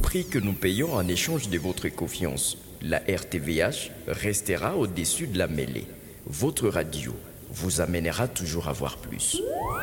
prix que nous payons en échange de votre confiance. La RTVH restera au-dessus de la mêlée. Votre radio vous amènera toujours à voir plus.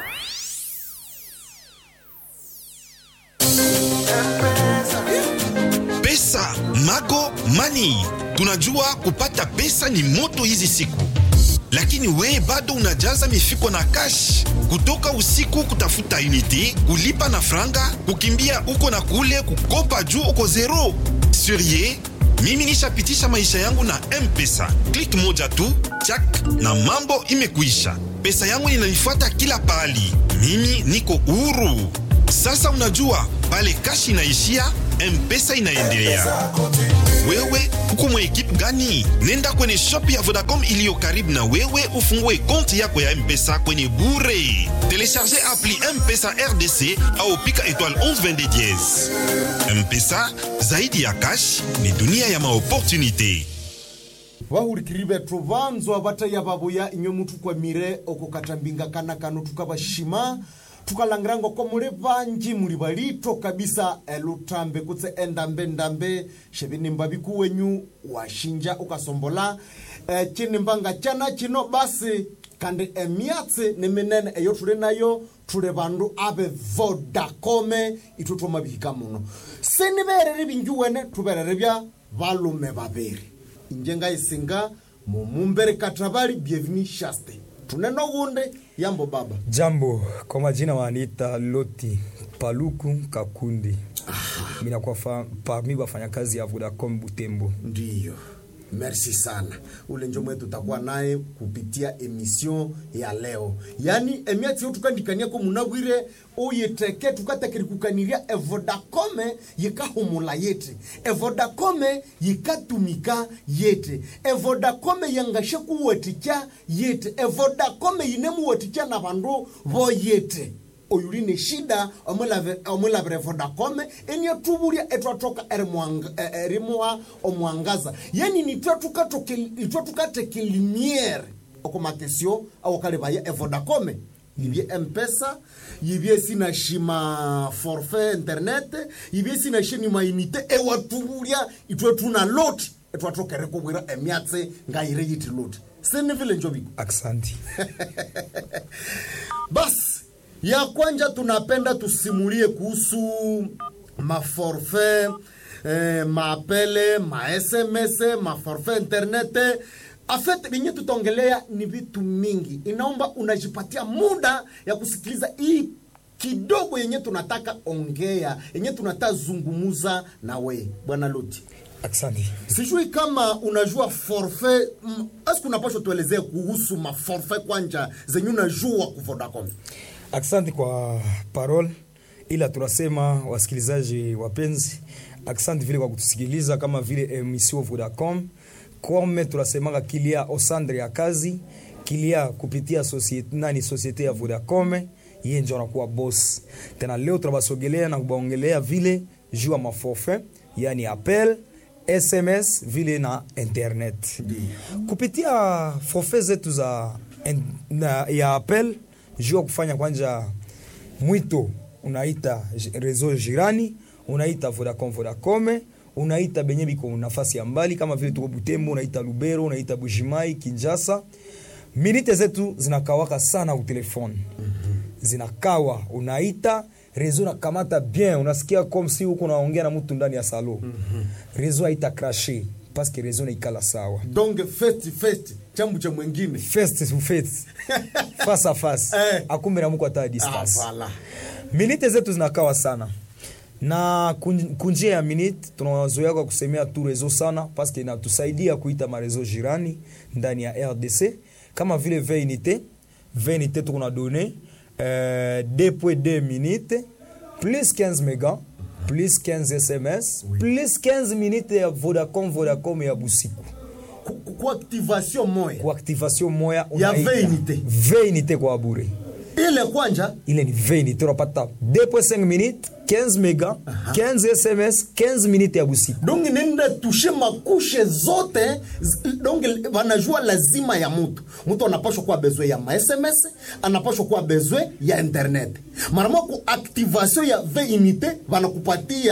Pesa, Mago, Money. Tunajua kupata pesa ni moto hizi siku. Lakini we bado unajaza mifuko na cash. Kutoka usiku kutafuta unity, kulipa na franga, kukimbia uko na kule, kukopa juu uko zero. Surie, mimi nishapitisha maisha yangu na M-Pesa. Click moja tu, chak, na mambo imekuisha. Pesa yangu inanifuata kila pahali. Mimi niko huru. Sasa unajua, pale cash inaishia, M-Pesa inaendelea. Wewe, uko mwa ekipe gani? Nenda kwenye shop ya Vodacom iliyo karibu na wewe ufungue konti yako ya M-Pesa kwenye bure. Telecharge appli M-Pesa RDC au pika étoile 1122 dièse. M-Pesa, zaidi ya cash, ni dunia ya maopportunité. Wahurikiribe tuvanzo abata ya babuya inyo mutu kwa mire okukatambinga kana kanu tukabashima tukalangirango ko muri banji muri balito kabisa elutambe kutse endambe shebini mbabiku wenyu washinja ukasombola chini mbanga chana chino basi kandi emiatse nemenene eyo tule nayo tule bandu abe Vodacom ituto mabihika muno siniberere binjuwene tuberere bya balume babiri injenga isinga mumumbere katabali bienvenue Shaste tuneno gunde yambo baba jambo kwa majina wanita Loti Paluku Kakundi. Mina kwa parmi wafanyakazi ya Vodacom Butembo. Ndiyo. Merci sana. Ule njo mwetu tutakuwa naye kupitia emission ya leo. Yani emiati tukandikania ko munabwire oyeteke tukatakiri kukaniria Vodacom yikahumula yete. Vodacom yikatumika yete. Vodacom yangashe kuwaticha yete. Vodacom yinemu waticha na bandu bo yete. Oyuline shida omulabere Vodacom enye tuburia etwatoka erimwa omwangaza yani nitwatuka limiere okomakesio au kale baya Vodacom yibye M-Pesa yibye sina shima forfait internet yibye sina shima unité ewatuburia itwatuna lot etwatoka rekobwira emiatse ngaire yiti lot sene vile njobiko Aksanti. Bas ya kwanja tunapenda tusimulie kuhusu maforfait, maapele, ma-SMS, maforfait internet. Afet binye tutongelea ni vitu mingi. Inaomba unajipatia muda ya kusikiliza hii kidogo yenye tunataka ongea, yenye tunataka zungumuza na we. Bwana Loti. Aksanti. Sijui kama unajua forfait, asiku unapaswa tuelezea kuhusu maforfait kwanja zenye unajua ku Vodacom. Aksanti kwa parole, ila tunasema wasikilizaji wapenzi, aksanti vile kwa kutusikiliza kama vile emission Vodacom. Kome tunasema kilia osandre ya kazi, kilia kupitia societe ya Vodacom, yeye ndio anakuwa boss. Tena leo tunabasogelea na kubaongelea vile jua maforfait, yani appel, SMS vile na internet. Kupitia forfait zetu za ya appel jua kufanya kwanja mwito unaita rezo jirani, unaita Vodacom, unaita benye biko nafasi ya mbali kama vile tuko Butembo, unaita Lubero, unaita Bujimai, Kinshasa. Minite zetu zinakawaka sana utelefoni. Zinakawa unaita rezo na kamata bien, unasikia comme si uko naongea na mtu ndani ya salo. Rezo haita crasher parce que rezo na ikala sawa. Donc face chambu cha mwingine face to face face à face akumira mko ata distance. Voilà. Minute zetu zinakawa sana na kunjia ya minute tunazoea kwa kusemea tu rezo sana parce que inatusaidia kuita marezo jirani ndani ya RDC kama vile 20 unité tukuna donner 2.2 minutes plus 15 mégas plus 15 SMS plus 15 minutes ya Vodacom ya busiku. Kwa activation moya. Kwa activation moya ya 20 unité kwa bure. Ile kwanja ile ni 20 tunapata 2.5 minutes 15 mega 15 SMS 15 minutes ya busiku. Donc nenda toucher makushe zote donc wanajua lazima ya mtu anapaswa kuwa besoin ya SMS, anapaswa kuwa besoin ya internet. Maramo ku activation ya 20 unité wanakupatia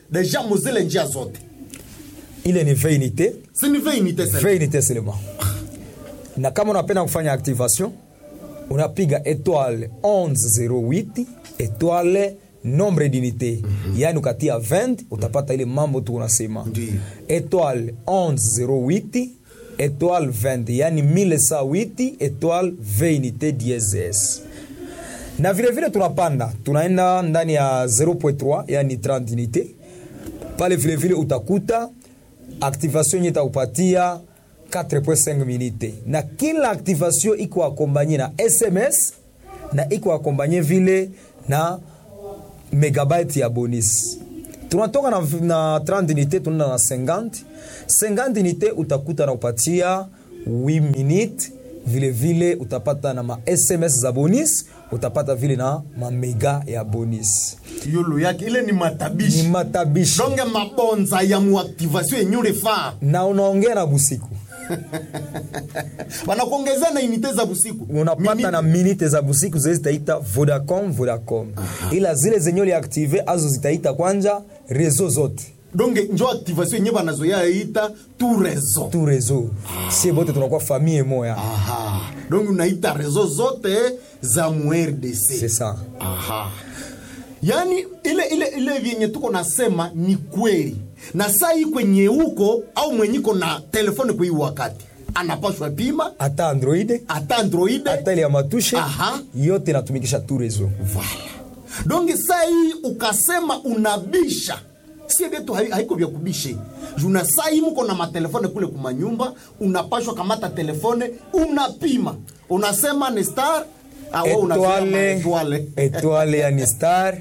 deja muzile njia zote. Ile ni veinite. Si ni veinite seulement. Veinite seulement. Na kama unapenda kufanya activation, unapiga étoile 1108 étoile nombre d'unité. Yani ukatia 20 utapata ile mambo tu unasema. Étoile 1108 étoile 20 yani 1108 étoile 20 unité dièse. Na vile vile tunapanda, tunaenda ndani ya 0.3 yani 30 unité. Pale vile vile utakuta activation itakupatia 4.5 minutes. Na kila activation iko accompagné na SMS na iko accompagné vile na megabyte ya bonus. Tunatoka na 30 unité tunaenda na 50. 50 unité utakuta na upatia 8 minutes. Vile vile utapata na ma SMS za bonus, utapata vile na ma mega ya bonus. Yulu yake ile ni matabishi. Ni matabishi. Donge mabonza ya muactivation yenyure fa. Na unaongea na busiku. Wanakuongezea na unité za busiku. Unapata na minute za busiku zitaita Vodacom. Ila zile zenye active azo zitaita kwanja réseau zote. Donc njo activation yenye banazoea ita tout réseau. Si bote tunakuwa famille moya. Aha. Donc unaita réseau zote za MRDC. C'est ça. Aha. Yani ile vyenye tuko nasema ni kweli. Na saa hii kwenye huko au mwenyiko na telefone kwa hii wakati anapaswa pima ata Android ata ile ya matushe. Aha. Yote natumikisha tout réseau. Voilà. Donc saa hii ukasema unabisha si betu haiko vya kubishe. Juna saa hii mko na matelefone kule kuma nyumba, unapashwa kamata telefone, unapima. Unasema ni star, au unasema étoile ya ni star.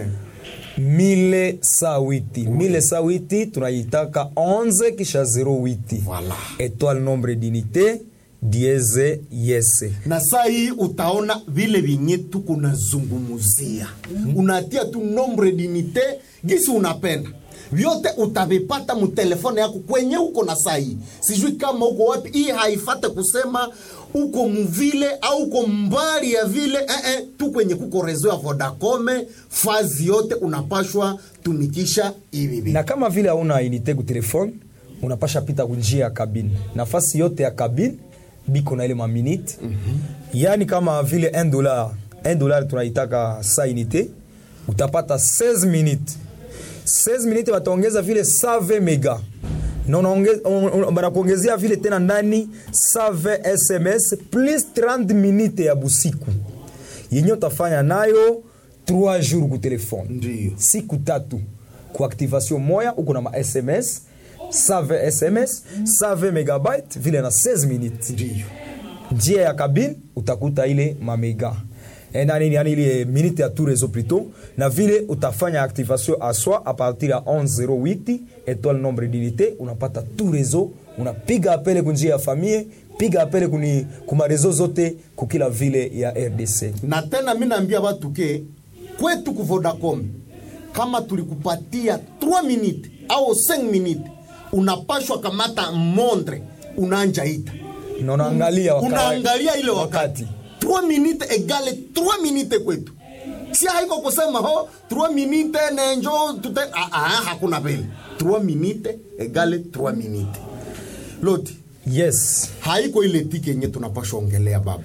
1108 tunaitaka 11 kisha 08. Voilà. Étoile nombre d'unité dièse yes. Na saa hii utaona vile vinye tuko nazungumuzia. Unatia tu nombre d'unité gisi unapenda. Vyote utavipata mu telefone yako kwenye uko na saa hii. Sijui kama uko wapi, hii haifate kusema uko mvile au uko mbali ya vile. Tu kwenye kuko rezo ya Vodacom, fazi yote unapashwa tumikisha hivi. Na kama vile hauna unité ku telefone, unapasha pita kunjia ya kabine. Nafasi yote ya kabine biko na ile ma minute. Yani kama vile $1 tunaitaka sa unité, utapata 16 minutes. 16 minutes wataongeza vile 120 mega. Na wanakuongezea vile tena ndani 120 SMS plus 30 minutes ya busiku. Yenye utafanya nayo 3 jours ku telefone. Ndiyo. Siku 3 ku activation moya uko na ma SMS 120 SMS 120 megabyte vile na 16 minutes. Ndiyo. Njia ya kabine utakuta ile ma mega. Yani ile minute ya tout réseau plutôt. Na vile utafanya activation à soi à partir ya 1108 étoile nombre d'unité, unapata tout réseau, unapiga apele kunjia ya famille, piga apele kuma réseau zote kukila vile ya RDC. Na tena mimi naambia watu ke kwetu ku Vodacom kama tulikupatia 3 minutes au 5 minutes, unapashwa kamata montre unaanja ita. Na unaangalia ile wakati. 3 minutes égale 3 minutes kwetu. Si haiko kusema 3 minutes nenjo tute hakuna vile. 3 minutes égale 3 minutes. Loti. Yes. Haiko ile tike yenye tunapaswa ongelea baba.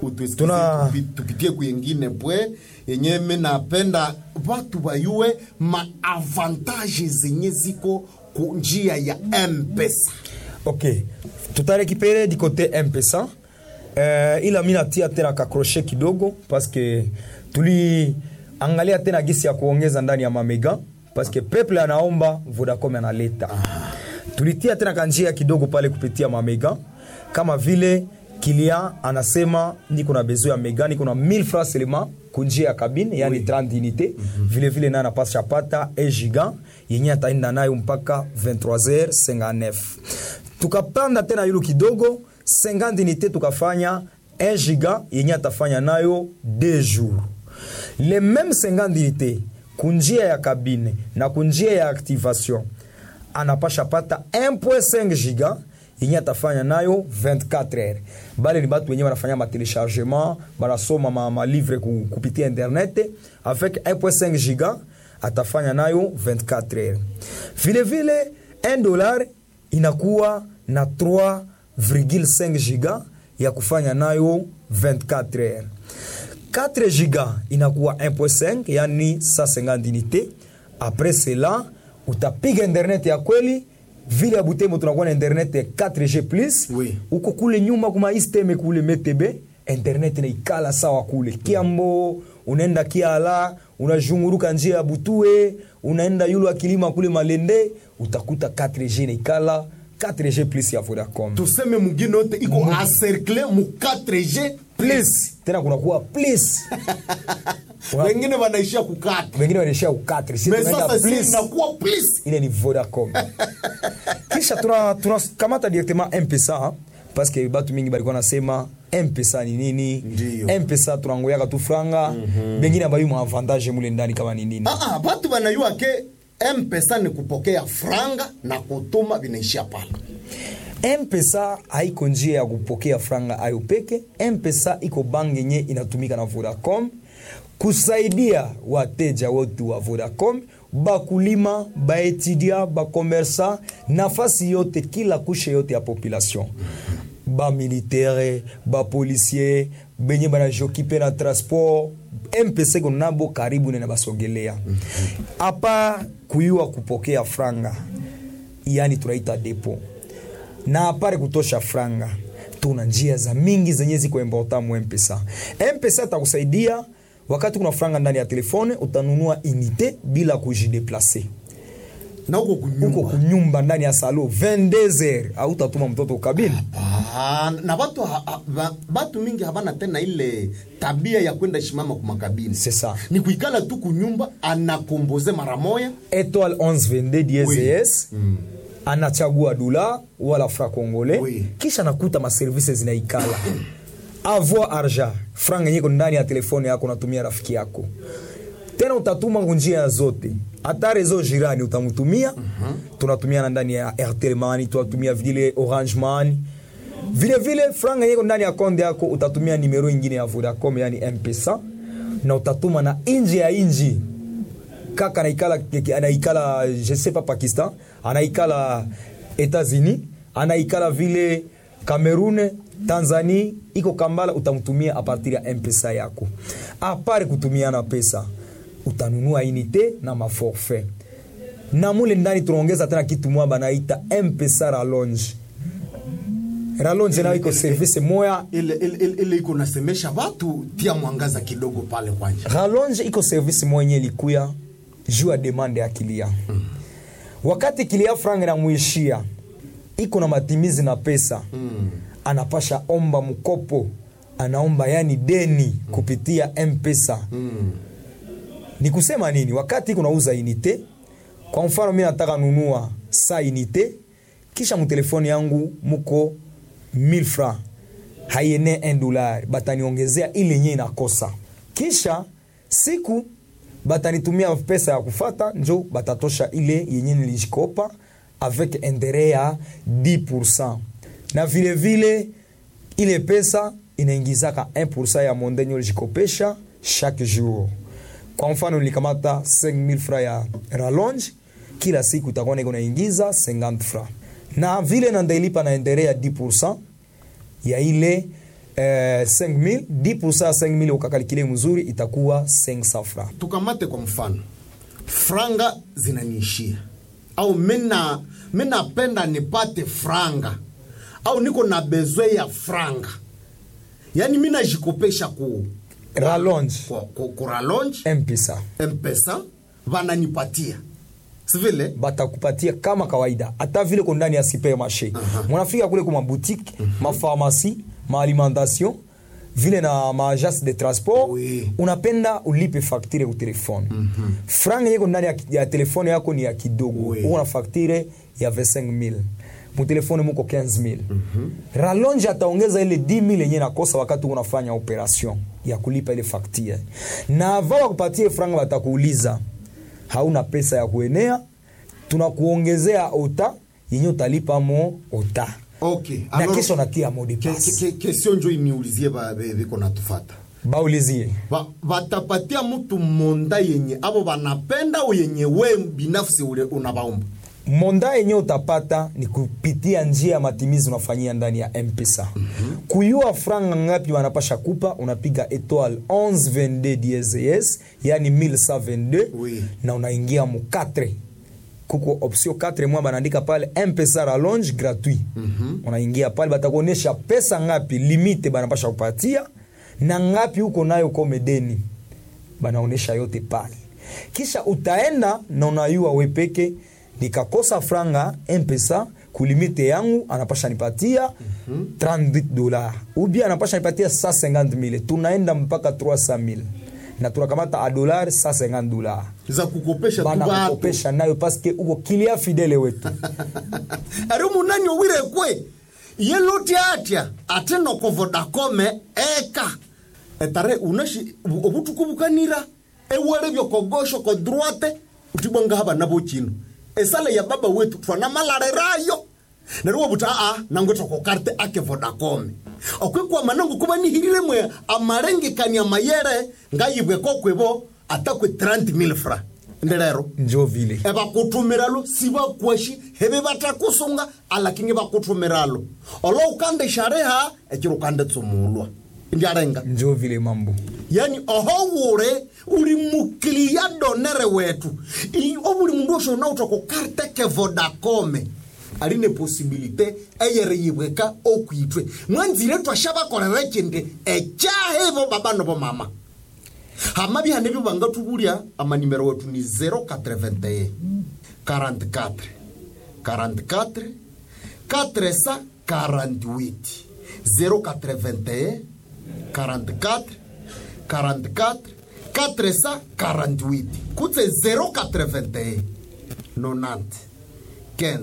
Tupitie kuingine pwe yenye mimi napenda watu bayue ma avantages zenye ziko ku njia ya M-Pesa. Okay. Tutarekipere du côté M-Pesa. Ila mina tia tena kakroshe kidogo parce que tuli angalia tena gisi ya kuongeza ndani ya mamega parce que peuple anaomba Vodacom analeta. Tulitia tena kanjia kidogo pale kupitia mamega kama vile Kilia anasema niko na besoin ya mega, niko na 1000 francs seulement kunjia ya kabine yani 30 unité. Vile vile na napasha pata 1 giga yenye ataenda nayo mpaka 23h59. Tukapanda tena yulu kidogo 50 unité tukafanya 1 giga yenye atafanya nayo 2 jours. Les mêmes 50 unité kunjia ya kabine na kunjia ya activation anapasha pata 1.5 giga yenye atafanya nayo 24 heures. Bale ni batu wenye wanafanya ma téléchargement, banasoma ma livre kupitia internet avec 1.5 giga atafanya nayo 24 heures. Vile vile $1 inakuwa na 3,5 giga ya kufanya nayo 24 heures. 4 giga inakuwa 1.5 yani 150 unités. Après cela utapiga internet ya kweli vile ya Butembo tunakuwa na internet 4G+. Oui. Uko kule nyuma kuma isteme kule MTB internet na ikala sawa kule Kiambo, unaenda Kiala, unajunguruka njia ya Butue, unaenda yulu akilima kule Malende, utakuta 4G na ikala 4G+ ya Vodacom. Tuseme mugine yote iko encerclé mu 4G+. Tena kuna kuwa plus. Wengine wanaishia kukata. Wengine wanaishia ukatri. Sisi tunaenda plus. Inakuwa plus. Ile ni Vodacom. Kisha tunakamata directement M-Pesa parce que batu mingi balikuwa nasema M-Pesa ni nini? M-Pesa tunangoyaka tu franga. Bengine abayu mu avantage mule ndani kama ni nini? Batu banayua ke M-Pesa ni kupokea franga na kutuma vinaishia pale. M-Pesa haiko njia ya kupokea franga ayo peke. M-Pesa iko bangi yenye inatumika na Vodacom kusaidia wateja wote wa Vodacom, bakulima, baetudia, bakomersa, nafasi yote, kila kushe yote ya population. Ba militaire, ba policier, benye bana jokipe na transport, M-Pesa iko nabo karibu na basogelea. Apa kuyua kupokea franga, yani tunaita depo. Na apare kutosha franga, tuna njia za mingi zenye ziko important mu M-Pesa. M-Pesa takusaidia wakati kuna franga ndani ya telefone, utanunua unité bila kujideplacer. Na uko kunyumba ndani ya salo 22h au utatuma mtoto kabini. Na watu mingi habana tena ile tabia ya kwenda shimama kwa makabini. C'est ça. Ni kuikala tu kunyumba anakomboze mara moja étoile 1122 dièse. Anachagua dola wala franc congolais. Kisha nakuta ma services zinaikala. Avoir argent, franga yeko ndani ya telefone yako unatumia rafiki yako. Tena utatuma njia zote. Hata rezo jirani utamutumia. Tunatumia ndani ya Airtel Money, tunatumia vile Orange Money. Vile vile franga yeko ndani ya konde yako utatumia numero nyingine ya Vodacom yani M-Pesa na utatuma na nje ya inji. Kaka anaikala je sais pas Pakistan, anaikala États-Unis, anaikala vile Cameroun, Tanzania, iko Kambala, utamtumia a partir ya M-Pesa yako. Apare kutumia na pesa, utanunua unité na maforfait. Na mule ndani tunaongeza tena kitu mwa banaita M-Pesa Rallonge. Rallonge na iko service moya ile iko nasemesha watu tia mwangaza kidogo pale kwanja. Rallonge iko service moya ilikuya juu ya demande ya kilia. Wakati kilia franga na muishia iko na matimizi na pesa. Anapasha omba mkopo, anaomba yani deni kupitia M-Pesa. Ni kusema nini? Wakati kuna uza unité, kwa mfano mimi nataka nunua sa unité, kisha mu telefoni yangu muko 1000 francs, hayene $1, bataniongezea ile yenyewe inakosa. Kisha siku batanitumia pesa ya kufata, njo batatosha ile yenyewe nilijikopa avec intérêt ya 10%. Na vile vile ile pesa inaingizaka 1% ya mondenyo ulijikopesha chaque jour. Kwa mfano nilikamata 5000 francs ya Rallonge, kila siku utakuwa unaingiza 50 francs. Na vile nandailipa na intérêt ya 10% ya ile 5000, 10% ya 5000 ukakalikile mzuri itakuwa 500 francs. Tukamate kwa mfano franga zinaniishia au mena penda nipate franga au niko na besoin ya franga, yani mimi najikopesha ku Rallonge, ku Rallonge M-Pesa wananipatia sivile, batakupatia kama kawaida hata vile ko ndani ya supermarché. Mnafika kule kwa maboutique, ma pharmacie, ma alimentation, vile na ma agence de transport. Unapenda ulipe facture ku telefone. Franga yako ndani ya telefone yako ni ya kidogo. Una facture ya 25000. Mu telefone muko 15000. Rallonge ataongeza ile 10000 yenye nakosa wakati unafanya operation ya kulipa ile facture. Na vao kupatie franga watakuuliza hauna pesa ya kuenea, tunakuongezea ota yenye utalipa mo ota. Okay. Na kesho natia mode pass. Question njo imiulizie biko natufuata. baulizie watapatia mtu monda yenye abo wanapenda au yenye we binafsi ule unabaomba. Monda yenye utapata ni kupitia njia ya matimizi unafanyia ndani ya M-Pesa. Kuyua franga ngapi wanapasha kupa, unapiga étoile 1122 DSS, yani 1122, oui. Na unaingia mu 4. Kuko option 4 mwa banaandika pale M-Pesa rallonge gratuit. Unaingia pale batakuonesha pesa ngapi limite banapasha kupatia na ngapi uko nayo komedeni. Banaonesha yote pale. Kisha utaenda na unayua wepeke nikakosa franga M-Pesa kulimite yangu anapasha nipatia $30 ubia anapasha nipatia $150,000, tunaenda mpaka $300,000 na tunakamata a dollar $150 za kukopesha tu bana watu kukopesha nayo paske uko kilia fidele wetu arimu nani owire kwe yeloti atia ateno ko Vodacom eka etare unashi obutukubukanira ewere byo kogosho ko droite utibonga haba nabo chino esale ya baba wetu twana malarerayo nero buta nangoto ko karte ake Vodacom okwe kwa manangu kuba ni hirire mwe amarenge kanya mayere ngayibwe ko kwebo atakwe 30,000 francs ndelero njo vile eba kutumiralo siba kwashi hebe batakusunga alakinge bakutumiralo olo ukande shareha ekiro kande tsumulwa ndiarenga njo vile mambo yani ohowure uri muklia donere wetu obuli mundu osho na utoko karte ke Vodacom aline possibilité eyere yibweka okuitwe mwanzire twashaba kolera kinde echahevo baba no mama hamabi hanebi banga tuburia ama numero wetu ni 081 44 44 448 081 44 44 448 kutse 081 90 15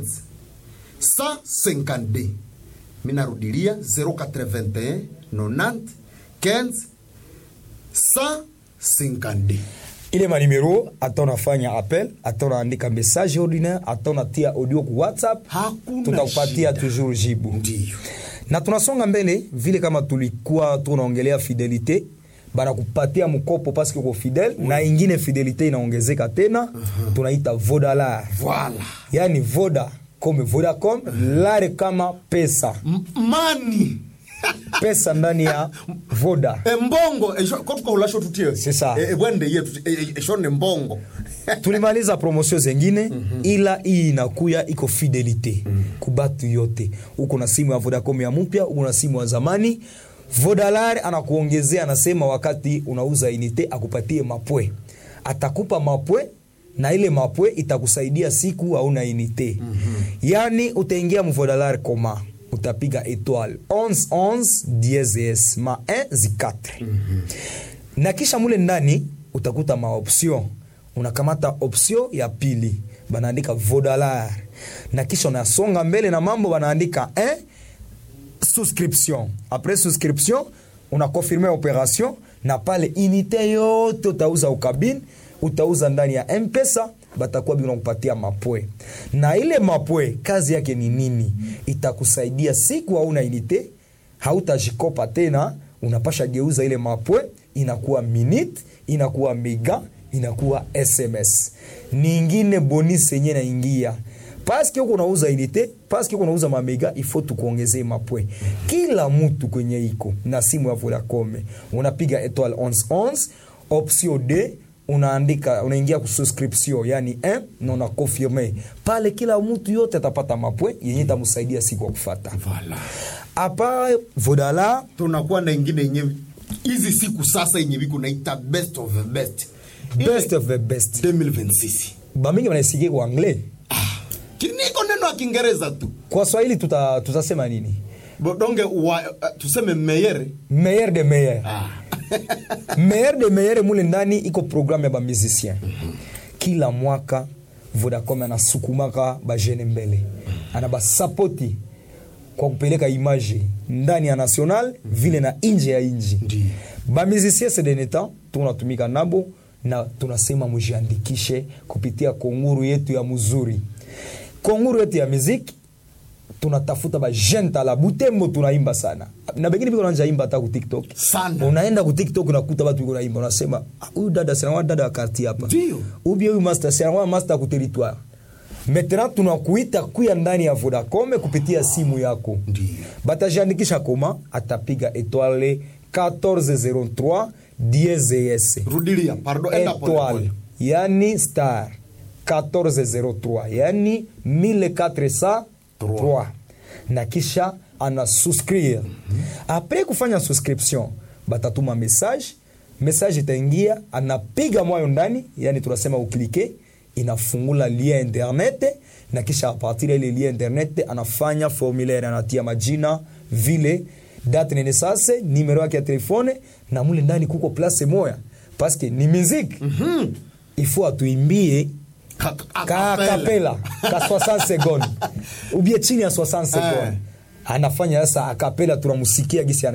152 minarudilia 081 90 15 152 ile manimero atonafanya appel atonaandika message ordinaire atonatia audio ku WhatsApp tutakupatia toujours jibu ndio na tunasonga mbele vile kama tulikuwa tunaongelea fidelite bana kupatia mkopo paske uko fidel na ingine fidelite inaongezeka tena tunaita Vodalar voilà yani Voda comme Vodacom lare kama pesa mani pesa ndani ya Voda mbongo kotuko ulasho tutie c'est ça bwende yetu shone mbongo tulimaliza promotion zingine ila hii inakuya iko fidelite kubatu yote uko na simu ya Vodacom ya mpya uko na simu ya zamani Vodalar anakuongezea anasema wakati unauza unité akupatie mapwe atakupa mapwe na ile mapwe itakusaidia siku au na unité yani utaingia mu Vodalar koma utapiga étoile 1111 DSS ma 1 zi4 na kisha mule ndani utakuta ma option unakamata option ya pili banaandika Vodalar na kisha unasonga mbele na mambo banaandika souscription après souscription una confirmer opération na pale unité yote utauza ukabine utauza ndani ya M-Pesa batakuwa bila kupatia mapwe na ile mapwe kazi yake ni nini itakusaidia siku au una unité hautajikopa tena unapasha geuza ile mapwe inakuwa minute inakuwa mega inakuwa SMS nyingine bonus yenye na ingia paske uko unauza unité paske uko unauza mamega ifo tukuongezee mapwe kila mtu kwenye iko na simu ya Vodacom unapiga étoile 1111 option D unaandika unaingia ku subscription yani 1 na una confirmer pale kila mtu yote atapata mapwe yenye itamsaidia siku ya kufuata voilà apa Vodalar tunakuwa na ingine yenye hizi siku sasa yenye biko naita best of the best of the best 2026 bamingi wanasikia kwa anglais kiniko neno ya Kiingereza tu kwa Swahili tutasema nini bodonge tuseme meilleur de meilleur meilleur de meilleur mule ndani iko programme ya ba musicien kila mwaka Vodacom anasukumaka ba jeune mbele anaba sapoti kwa kupeleka image ndani ya national vile na nje ya nchi ba musicien c'est des temps tunatumika nabo na tunasema mujiandikishe kupitia konguru yetu ya muzuri konguru yetu ya muziki tunatafuta ba jenta la Butembo tunaimba sana. Na bengine biko nanja imba hata ku TikTok. Sana. Unaenda ku TikTok unakuta watu biko naimba unasema huyu dada sana dada wa quartier hapa. Ndio. Huyu master sana master ku territoire. Maintenant tunakuita kuya ndani ya Vodacom kupitia simu yako. Ndio. Batajiandikisha koma atapiga étoile 1403 dièse. Rudilia, pardon, enda étoile. Yani star 1403 yani 1403 na kisha ana souscrire. Après kufanya subscription batatuma message itaingia, anapiga moyo ndani, yani tunasema uklike, inafungula lien internet, na kisha a partir ile lien internet anafanya formulaire, anatia majina vile date de naissance, numero yake ya telefone, na mule ndani kuko place moya parce que ni musique. Il faut atuimbie kapela ka 60 secondes ou bien chini ya 60 secondes. Anafanya sasa akapela tunamusikia gisi